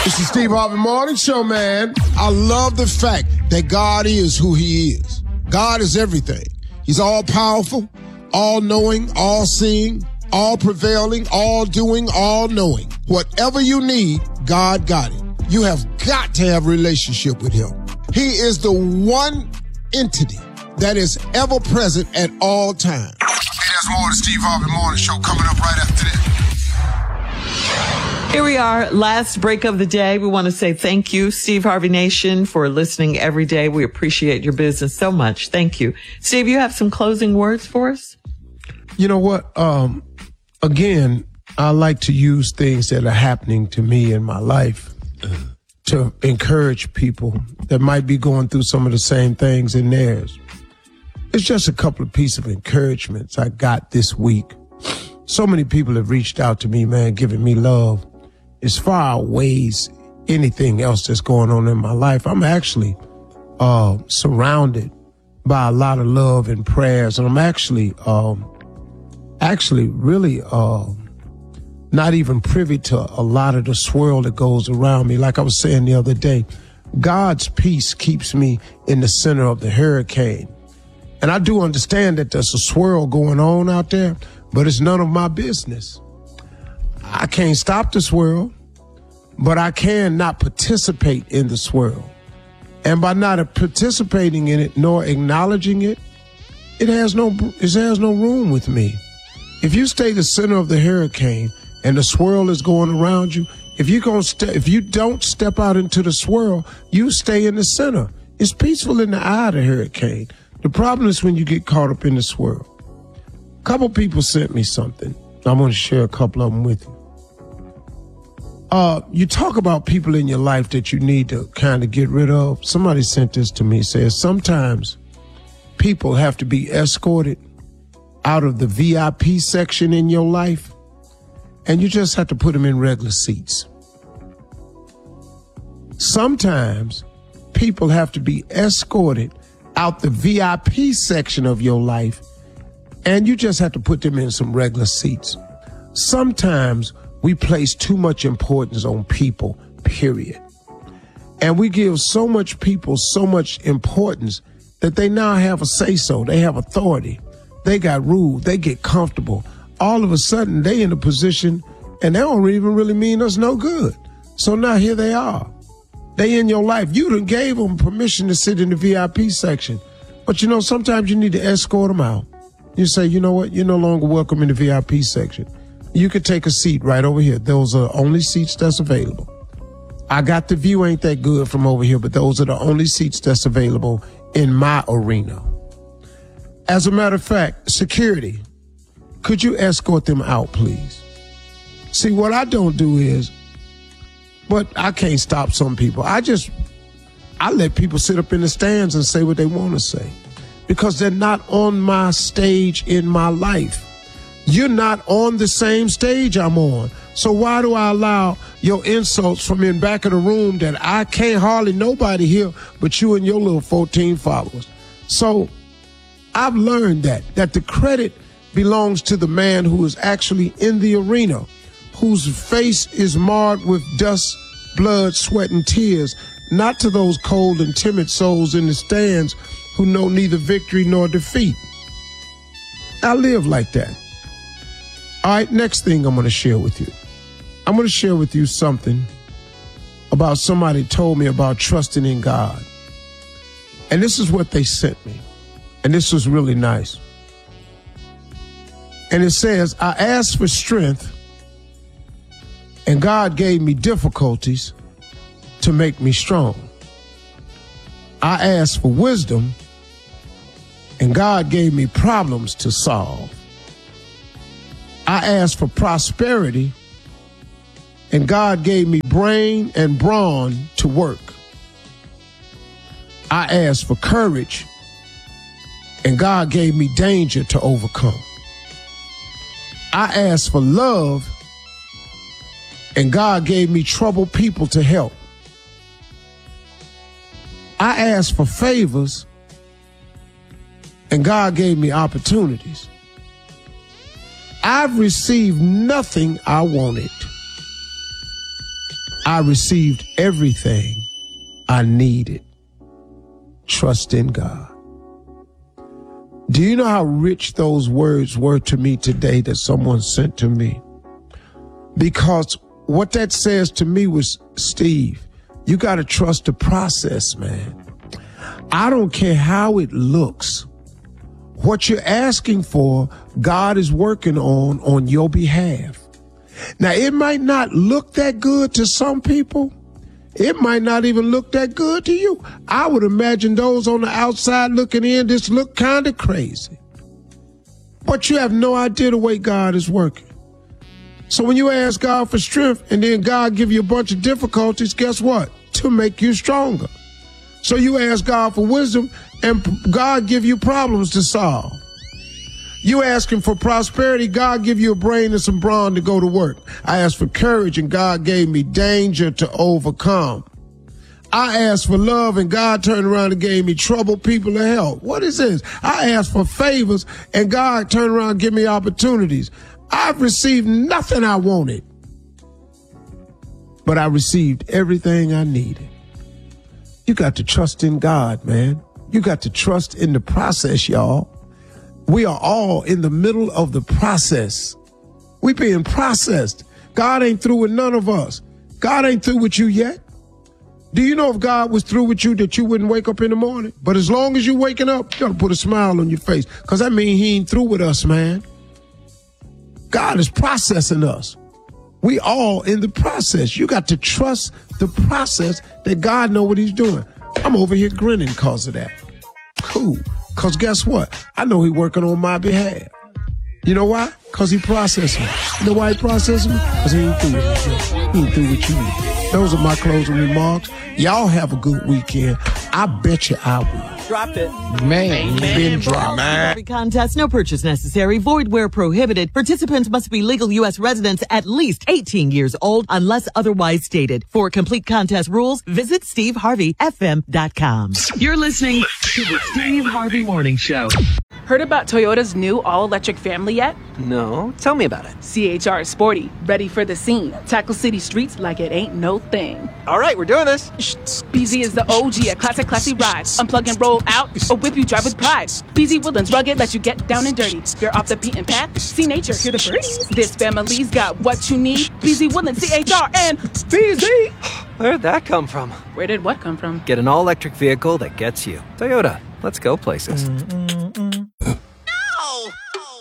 It's the Steve Harvey Morning Show, man. I love the fact that God is who he is. God is everything. He's all powerful, all knowing, all seeing, all prevailing, all doing, all knowing. Whatever you need, God got it. You have got to have a relationship with him. He is the one entity that is ever present at all times. Hey, there's more of the Steve Harvey Morning Show coming up right after this. Here we are, last break of the day. We want to say thank you, Steve Harvey Nation, for listening every day. We appreciate your business so much. Thank you. Steve, you have some closing words for us? You know what? Again, I like to use things that are happening to me in my life to encourage people that might be going through some of the same things in theirs. It's just a couple of pieces of encouragements I got this week. So many people have reached out to me, man, giving me love. As far outweighs anything else that's going on in my life. I'm actually surrounded by a lot of love and prayers, and I'm actually really not even privy to a lot of the swirl that goes around me. Like I was saying the other day, God's peace keeps me in the center of the hurricane. And I do understand that there's a swirl going on out there, but it's none of my business. I can't stop the swirl, but I can not participate in the swirl. And by not participating in it nor acknowledging it, it has no room with me. If you stay the center of the hurricane and the swirl is going around you, if you don't step out into the swirl, you stay in the center. It's peaceful in the eye of the hurricane. The problem is when you get caught up in the swirl. A couple people sent me something. I'm going to share a couple of them with you. You talk about people in your life that you need to kind of get rid of. Somebody sent this to me. It says sometimes people have to be escorted out of the VIP section in your life, and you just have to put them in regular seats. Sometimes people have to be escorted out the VIP section of your life, and you just have to put them in some regular seats. Sometimes we place too much importance on people, period. And we give so much people so much importance that they now have a say-so. They have authority. They got rule. They get comfortable. All of a sudden, they in a position, and they don't even really mean us no good. So now here they are. They in your life. You done gave them permission to sit in the VIP section. But you know, sometimes you need to escort them out. You say, you know what? You're no longer welcome in the VIP section. You could take a seat right over here. Those are the only seats that's available. I got the view ain't that good from over here, but those are the only seats that's available in my arena. As a matter of fact, security, could you escort them out, please? See, what I don't do is, but I can't stop some people. I let people sit up in the stands and say what they want to say because they're not on my stage in my life. You're not on the same stage I'm on. So why do I allow your insults from in back of the room that I can't hardly nobody hear but you and your little 14 followers? So I've learned that the credit belongs to the man who is actually in the arena, whose face is marred with dust, blood, sweat, and tears, not to those cold and timid souls in the stands who know neither victory nor defeat. I live like that. All right, next thing I'm going to share with you. I'm going to share with you something about somebody told me about trusting in God. And this is what they sent me. And this was really nice. And it says, I asked for strength, and God gave me difficulties to make me strong. I asked for wisdom, and God gave me problems to solve. I asked for prosperity, and God gave me brain and brawn to work. I asked for courage, and God gave me danger to overcome. I asked for love, and God gave me troubled people to help. I asked for favors, and God gave me opportunities. I've received nothing I wanted, I received everything I needed. Trust in God. Do you know how rich those words were to me today that someone sent to me? Because what that says to me was, Steve, you got to trust the process, man. I don't care how it looks. What you're asking for, God is working on your behalf. Now, it might not look that good to some people. It might not even look that good to you. I would imagine those on the outside looking in, this look kind of crazy. But you have no idea the way God is working. So when you ask God for strength and then God give you a bunch of difficulties, guess what? To make you stronger. So you ask God for wisdom and God give you problems to solve. You ask him for prosperity, God give you a brain and some brawn to go to work. I asked for courage and God gave me danger to overcome. I asked for love and God turned around and gave me troubled people to help. What is this? I asked for favors and God turned around and gave me opportunities. I've received nothing I wanted, but I received everything I needed. You got to trust in God, man. You got to trust in the process, y'all. We are all in the middle of the process. We being processed. God ain't through with none of us. God ain't through with you yet. Do you know if God was through with you that you wouldn't wake up in the morning? But as long as you're waking up, you got to put a smile on your face because that means he ain't through with us, man. God is processing us. We all in the process. You got to trust the process that God know what he's doing. I'm over here grinning because of that. Cool. Because guess what? I know he's working on my behalf. You know why? Because he processed me. You know why he processed me? Because he ain't through with you. He ain't through with you. Those are my closing remarks. Y'all have a good weekend. I bet you I will. Drop it. Man, been dropped. Harvey contest, no purchase necessary, void where prohibited. Participants must be legal U.S. residents at least 18 years old unless otherwise stated. For complete contest rules, visit SteveHarveyFM.com. You're listening to the Steve Harvey Morning Show. Heard about Toyota's new all-electric family yet? No, tell me about it. CHR is sporty, ready for the scene. Tackle city streets like it ain't no thing. All right, we're doing this. BZ is the OG, a classy ride. Unplug and roll out, or whip you drive with pride. BZ Woodlands rugged, let you get down and dirty. You're off the beaten path, see nature, hear the birds. This family's got what you need. BZ Woodlands, CHR, and BZ. Where'd that come from? Where did what come from? Get an all-electric vehicle that gets you. Toyota, let's go places.